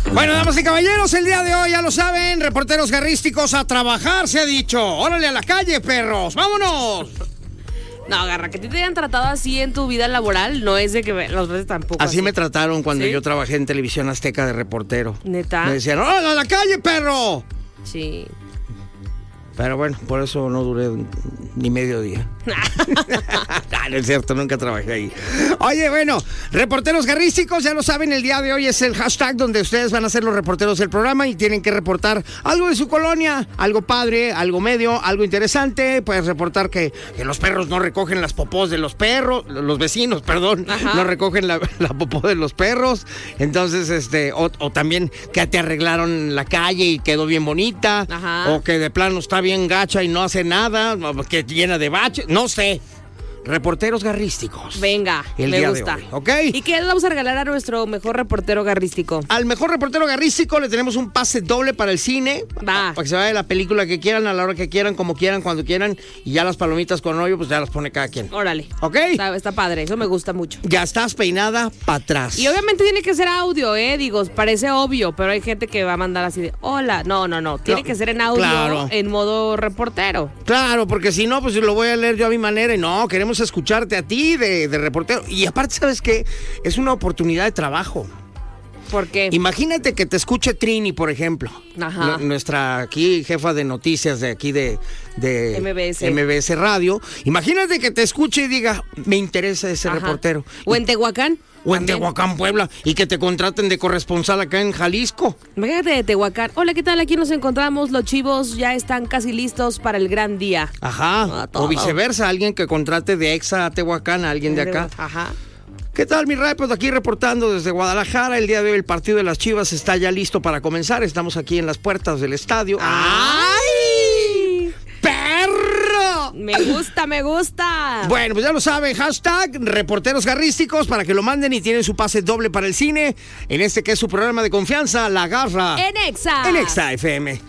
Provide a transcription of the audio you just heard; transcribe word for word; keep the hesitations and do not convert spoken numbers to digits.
Bueno, damas y caballeros, el día de hoy ya lo saben, reporteros garrísticos a trabajar, se ha dicho. Órale a la calle, perros, vámonos. No, Garra, que te hayan tratado así en tu vida laboral, no es de que los veces tampoco. Así, así me trataron cuando ¿Sí? yo trabajé en Televisión Azteca de reportero. ¿Neta? Me decían, órale a la calle, perro. Sí. Pero bueno, por eso no duré ni medio día. Ah, no es cierto, nunca trabajé ahí. Oye, bueno, reporteros garrísticos, ya lo saben, el día de hoy es el hashtag donde ustedes van a ser los reporteros del programa y tienen que reportar algo de su colonia, algo padre, algo medio, algo interesante. Puedes reportar que, que los perros no recogen las popós de los perros, los vecinos, perdón, Ajá. no recogen la, la popó de los perros. Entonces, este, o, o también que te arreglaron la calle y quedó bien bonita. Ajá. O que de plano está bien gacha y no hace nada, que llena de baches, no sé. Reporteros garrísticos. Venga, el me día gusta. De hoy, ¿ok? ¿Y qué le vamos a regalar a nuestro mejor reportero garrístico? Al mejor reportero garrístico le tenemos un pase doble para el cine. Va. Para que se vaya la película que quieran, a la hora que quieran, como quieran, cuando quieran. Y ya las palomitas con hoyo, pues ya las pone cada quien. Órale. ¿Ok? Está, está padre, eso me gusta mucho. Ya estás peinada para atrás. Y obviamente tiene que ser audio, ¿eh? Digo, parece obvio, pero hay gente que va a mandar así de, hola. No, no, no. Tiene no, que ser en audio, claro. En modo reportero. Claro, porque si no, pues lo voy a leer yo a mi manera. Y no, queremos escucharte a ti. De, de reportero. Y aparte, ¿sabes qué? Es una oportunidad de trabajo. ¿Por qué? Imagínate que te escuche Trini, por ejemplo. Ajá. N- nuestra aquí jefa de noticias de aquí de, de M B S. M B S Radio. Imagínate que te escuche y diga, me interesa ese Ajá. reportero. O en Tehuacán. O en También. Tehuacán, Puebla. Y que te contraten de corresponsal acá en Jalisco. Imagínate de Tehuacán. Hola, ¿qué tal? Aquí nos encontramos. Los chivos ya están casi listos para el gran día. Ajá. O viceversa. Alguien que contrate de Exa a Tehuacán a alguien de acá. Ajá. ¿Qué tal, mi Ray? Pues aquí reportando desde Guadalajara. El día de hoy el partido de las Chivas está ya listo para comenzar. Estamos aquí en las puertas del estadio. ¡Ay! ¡Perro! Me gusta, me gusta. Bueno, pues ya lo saben, hashtag reporteros garrísticos para que lo manden y tienen su pase doble para el cine. En este que es su programa de confianza, La Garra. En Exa. En Exa F M.